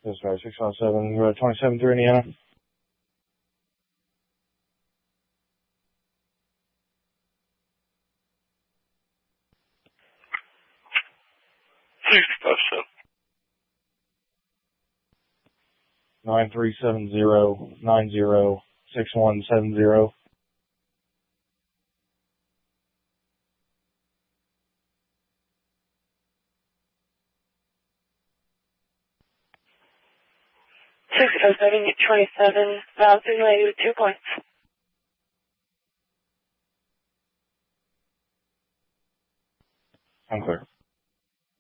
Dispatch 617, Road 27 through Indiana. $657. 9370906170. Seven 27, bouncing lady with 2 points. I'm clear.